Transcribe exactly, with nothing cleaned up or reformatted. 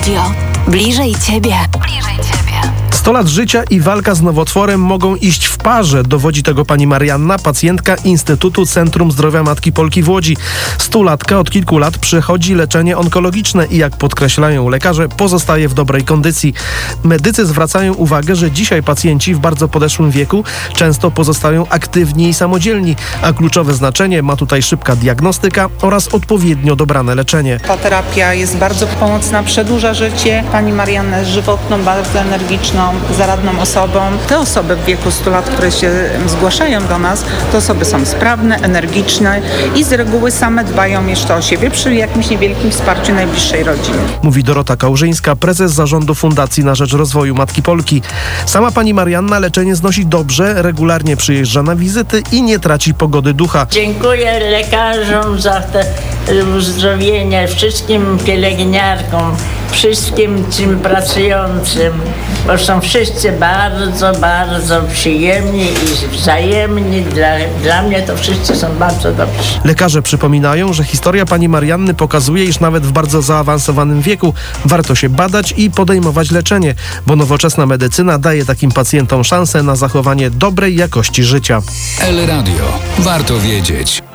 Radio. Bliżej Ciebie. Bliżej Ciebie. sto lat życia i walka z nowotworem mogą iść w parze, dowodzi tego pani Marianna, pacjentka Instytutu Centrum Zdrowia Matki Polki w Łodzi. Stulatka od kilku lat przechodzi leczenie onkologiczne i jak podkreślają lekarze, pozostaje w dobrej kondycji. Medycy zwracają uwagę, że dzisiaj pacjenci w bardzo podeszłym wieku często pozostają aktywni i samodzielni, a kluczowe znaczenie ma tutaj szybka diagnostyka oraz odpowiednio dobrane leczenie. Ta terapia jest bardzo pomocna, przedłuża życie. Pani Marianna jest żywotną, bardzo energiczną, zaradną osobą. Te osoby w wieku stu lat, które się zgłaszają do nas, to osoby są sprawne, energiczne i z reguły same dbają jeszcze o siebie przy jakimś niewielkim wsparciu najbliższej rodziny. Mówi Dorota Kałużyńska, prezes zarządu Fundacji na Rzecz Rozwoju Matki Polki. Sama pani Marianna leczenie znosi dobrze, regularnie przyjeżdża na wizyty i nie traci pogody ducha. Dziękuję lekarzom za te uzdrowienie, wszystkim pielęgniarkom, wszystkim tym pracującym, bo są wszyscy bardzo, bardzo przyjemni i wzajemni. Dla, dla mnie to wszyscy są bardzo dobrzy. Lekarze przypominają, że historia pani Marianny pokazuje, iż nawet w bardzo zaawansowanym wieku warto się badać i podejmować leczenie, bo nowoczesna medycyna daje takim pacjentom szansę na zachowanie dobrej jakości życia. El Radio. Warto wiedzieć.